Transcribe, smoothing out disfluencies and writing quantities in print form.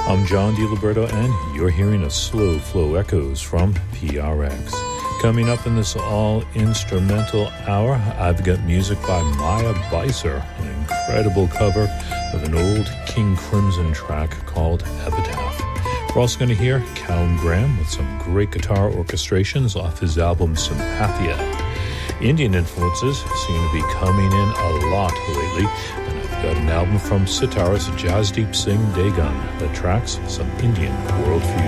I'm John DiLiberto, and you're hearing a Slow Flow Echoes from PRX. Coming up in this all-instrumental hour, I've got music by Maya Beiser, an incredible cover of an old King Crimson track called Epitaph. We're also going to hear Callum Graham with some great guitar orchestrations off his album Sympathia. Indian influences seem to be coming in a lot lately, and I've got an album from sitarist Jasdeep Singh Degan that tracks some Indian world fusion.